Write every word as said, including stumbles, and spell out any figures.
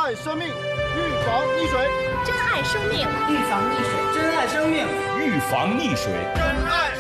爱生命，预防溺水。 珍爱生命， 预防溺水。 珍爱生命， 预防溺水。 珍爱